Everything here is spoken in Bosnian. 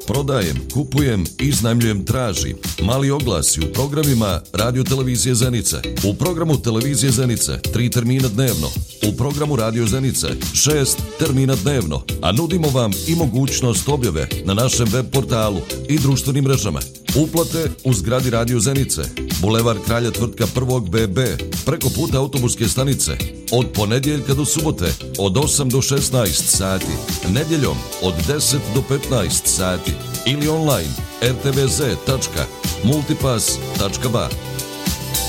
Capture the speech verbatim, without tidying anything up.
prodajem, kupujem, iznajmljujem, tražim. Mali oglasi u programima Radio Televizije Zenice. U programu Televizije Zenice tri termina dnevno. U programu Radio Zenice šest termina dnevno. A nudimo vam i mogućnost objave na našem web portalu i društvenim mrežama. Uplate u zgradi Radio Zenice, Bulevar Kralja Tvrtka prvog B B, preko puta autobuske stanice, od ponedjeljka do subote, od osam do šesnaest sati, nedjeljom od deset do petnaest sati ili online r t v z tačka multipass tačka b a.